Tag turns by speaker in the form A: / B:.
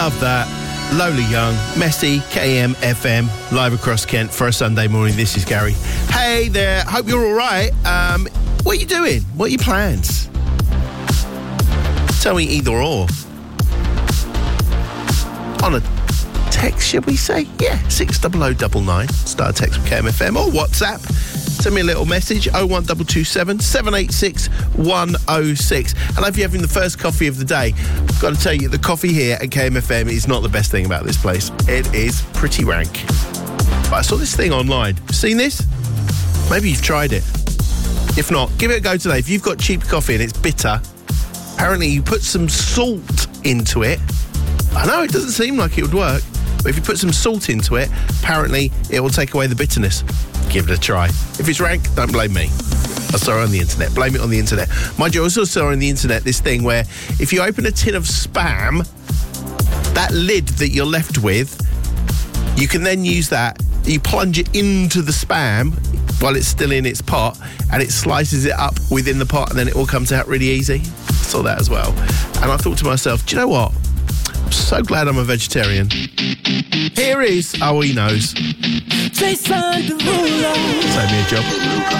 A: Love that. Lola Young, Messy, KM FM, live across Kent for a Sunday morning. This is Gary. Hey there, hope you're all right. What are you doing? What are your plans? Tell me either or. On a text, should we say? Yeah, 60099. Start a text with KMFM or WhatsApp. Send me a little message, 01227 786 106. And if you're having the first coffee of the day, I've got to tell you, the coffee here at KMFM is not the best thing about this place. It is pretty rank. But I saw this thing online. Seen this? Maybe you've tried it. If not, give it a go today. If you've got cheap coffee and it's bitter, apparently you put some salt into it. I know it doesn't seem like it would work, but if you put some salt into it, apparently it will take away the bitterness. Give it a try. If it's rank, don't blame me. I saw it on the internet. Blame it on the internet. Mind you, I also saw on the internet this thing where if you open a tin of Spam, that lid that you're left with, you can then use that. You plunge it into the Spam while it's still in its pot, and it slices it up within the pot, and then it all comes out really easy. I saw that as well. And I thought to myself, do you know what? I'm so glad I'm a vegetarian. Here is, oh, he knows. Save me a job.